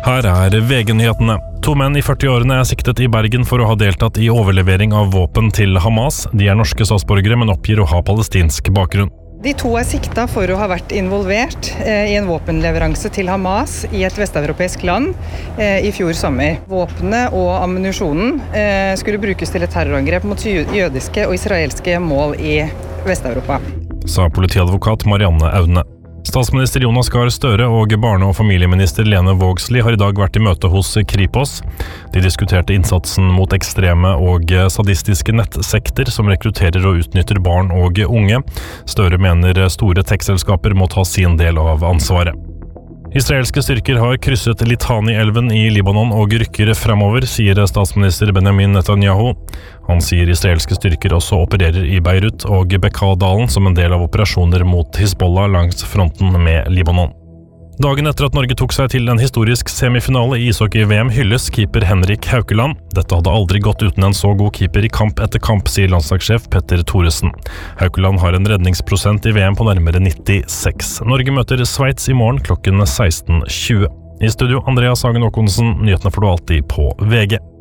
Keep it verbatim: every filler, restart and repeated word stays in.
Her er V G-nyhetene. To menn i førti-årene er siktet i Bergen for å ha deltatt i overlevering av våpen til Hamas. De er norske statsborgere, men oppgir å ha palestinsk bakgrunn. De to er sikta for å ha vært involvert eh, i en våpenleveranse til Hamas i et vesteuropeisk land eh, i fjor sommer. Våpnene og ammunisjonen eh, skulle brukes til et terrorangrep mot jødiske og israelske mål i Vest-Europa. Sa politiadvokat Marianne Aune. Statsminister Jonas Gahr Støre og barne- og familieminister Lene Vågslid har i dag vært i møte hos Kripos. De diskuterte innsatsen mot ekstreme og sadistiske nettsekter som rekrutterer og utnytter barn og unge. Støre mener store tech-selskaper må ta sin del av ansvaret. Israelske styrker har krysset Litani-elven i Libanon og rykker fremover, sier statsminister Benjamin Netanyahu. Han sier israelske styrker også opererer i Beirut og Bekaa-dalen som en del av operasjoner mot Hizbollah langs fronten med Libanon. Dagen etter at Norge tok seg til en historisk semifinale i ishockey-V M hylles keeper Henrik Haukeland. Dette hadde aldri gått uten en så god keeper i kamp etter kamp, sier landslagssjef Petter Thoresen. Haukeland har en redningsprosent i V M på nærmere nittiseks. Norge møter Sveits i morgen klokken seksten tjue. I studio Andreas Hagen Håkonsen, nyhetene får du alltid på V G.